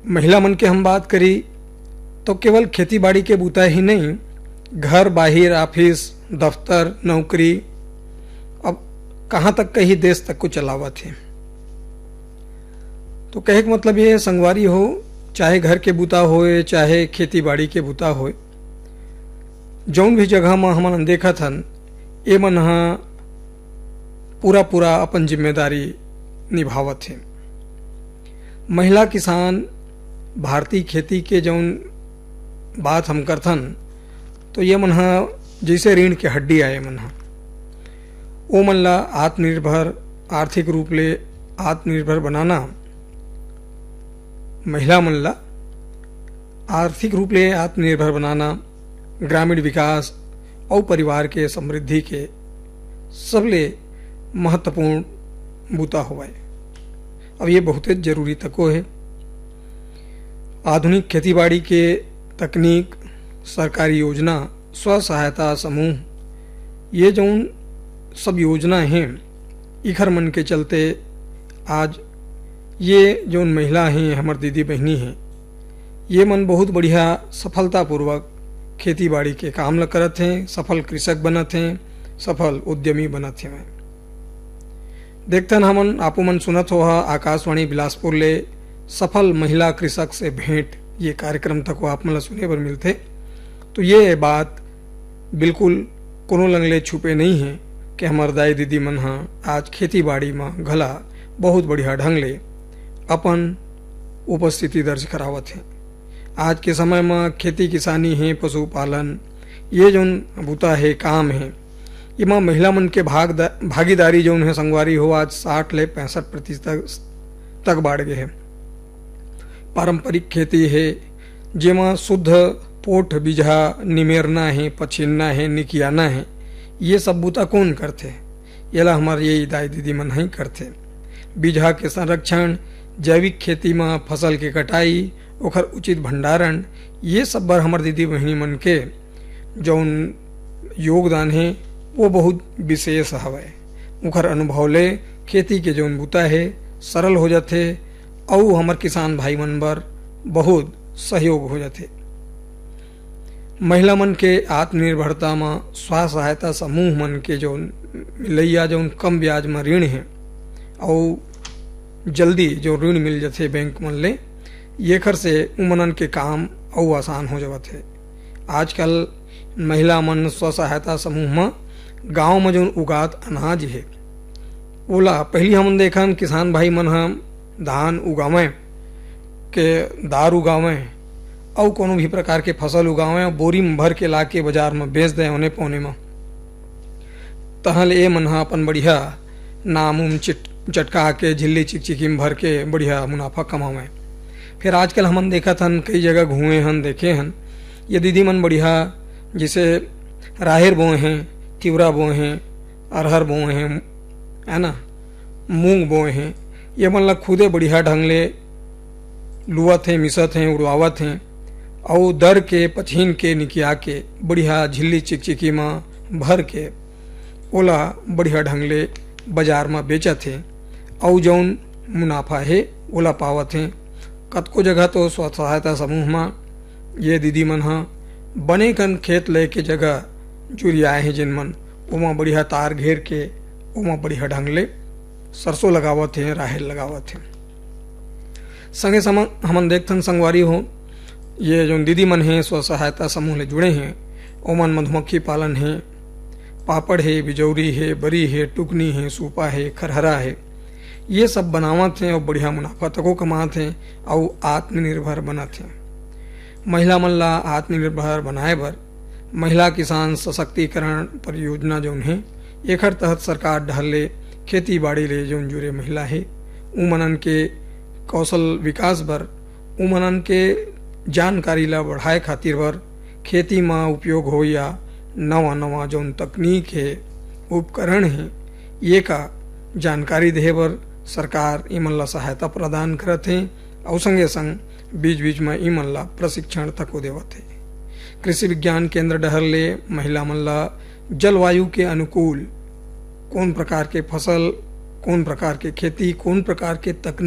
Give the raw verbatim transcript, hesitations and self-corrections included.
महिला मन के हम बात करी तो केवल खेती बाड़ी के बूता ही नहीं, घर बाहिर ऑफिस दफ्तर नौकरी, अब कहाँ तक कहीं देश तक को चलावत है। तो कहे का मतलब ये संगवारी हो, चाहे घर के बूता होए चाहे खेती बाड़ी के बूता होए, जौन भी जगह में हमन देखत हन ए मन ह पूरा पूरा अपन जिम्मेदारी निभावत है। महिला किसान भारतीय खेती के जौन बात हम करथन तो ये मन ह जैसे रीढ़ के हड्डी आए मन ह ओ मन ला आत्मनिर्भर आर्थिक रूप ले आत्मनिर्भर बनाना, महिला मन ला आर्थिक रूप ले आत्मनिर्भर बनाना, ग्रामीण विकास और परिवार के समृद्धि के सबले महत्वपूर्ण बूता होवे। अब ये बहुत जरूरी तको है। आधुनिक खेतीबाड़ी के तकनीक, सरकारी योजना, स्व सहायता समूह, ये जौन सब योजना हैं इखर मन के चलते आज ये जौन महिला हैं हमार दीदी बहनी हैं, ये मन बहुत बढ़िया सफलतापूर्वक खेती बाड़ी के काम ल करत हैं, सफल कृषक बनत हैं, सफल उद्यमी बनत हैं। देखतन हमन आपो मन सुनत हो आकाशवाणी बिलासपुर ले सफल महिला कृषक से भेंट, ये कार्यक्रम तक को आप मन सुने बर मिलते। तो ये बात बिल्कुल कोनो लंगले छुपे नहीं है कि हमार दाई दीदी मन हा आज खेती बाड़ी में घला बहुत बढ़िया ढंग ले अपन उपस्थिति दर्ज करावत है। आज के समय में खेती किसानी है, पशुपालन, ये जौन बूता है काम है, इमा महिला मन के भाग भागीदारी जौन है संगवारी हो आज साठ ले पैंसठ प्रतिशत तक बढ़ गए है। पारंपरिक खेती है जेमा शुद्ध पोठ बीजा निमेरना है, पछीनना है, निकियाना है, ये सब बूता कौन करते? येला हमारे ये दाई दीदी मन ही करते। बीजा के संरक्षण, जैविक खेती में फसल के कटाई, ओखर उचित भंडारण, ये सब बर हमार दीदी बहनी मन के जौन योगदान है वो बहुत विशेष हवे। ओखर अनुभव ले खेती के जौन बूता है सरल हो जाते और हमार किसान भाई मन बर बहुत सहयोग हो जाते। महिला मन के आत्मनिर्भरता में स्व सहायता समूह मन के जौन मिलैया जौन कम ब्याज में ऋण है और जल्दी जो ऋण मिल जाते बैंक मन ले, ये खर से उमनन के काम और आसान हो जाते। आजकल महिला मन स्व सहायता समूह में गांव में जो उगात अनाज है ओला पहली हमन देखन किसान भाई मन हम धान उगावें के दार उगावें और कोनो भी प्रकार के फसल उगावें, बोरी में भर के ला के बाजार में बेच दें उन्हें पौने में, तहल ए मन अपन बढ़िया नाम उम चिट चटका के झिल्ली चिकचिकी में भर के बढ़िया मुनाफा कमावें। फिर आजकल हमन देखत हन कई जगह घूमे हन देखे हन ये दीदी मन बढ़िया जिसे राहेर बोए हैं, तिवरा बोए हैं, अरहर बोए हैं, है ना, मूंग बोए हैं, ये मन ला खुदे बढ़िया ढंग ले लुअत हैं, मिसत हैं, उड़वावत हैं और दर के पछीन के निकिया के बढ़िया झिल्ली चिकचिकी में भर के ओला बढ़िया ढंग ले बाजार में बेचत हैं और जौन मुनाफा है ओला पावत हैं। कतको जगह तो स्व सहायता समूह में ये दीदी मन हा बने कन खेत ले के जगह जुरियाए हैं जिन मन ओमा बढ़िया तार घेर के ओमा बढ़िया ढंग ले सरसों लगावत हैं, राहेर लगावत हैं। संगे समय हमन देखथन संगवारी हो ये जो दीदी मन हैं स्व सहायता समूह ले जुड़े हैं ओमन मधुमक्खी पालन है, पापड़ है, बिजौरी है, बरी है, टुकनी है, सूपा है, खरहरा है, ये सब बनावत हैं और बढ़िया मुनाफा तको कमात हैं और आत्मनिर्भर बनत हैं। महिला मन ला आत्मनिर्भर बनाए बर महिला किसान सशक्तिकरण परियोजना जौन है एकर तहत सरकार ढहले खेती बाड़ी ले जौन जुड़े महिला है उमनन के कौशल विकास बर, उमनन के जानकारी ला बढ़ाए खातिर बर खेती में उपयोग हो या नवा नवा जौन तकनीक है, उपकरण है, ये का जानकारी दे बर सरकार इमन ला सहायता प्रदान करत है और संगे संग बीच बीच में इमन ला प्रशिक्षण तक देवत है। कृषि विज्ञान केंद्र डहर ले महिला मन ला जलवायु के अनुकूल कौन प्रकार के फसल, कौन प्रकार के खेती, कौन प्रकार के तकनीक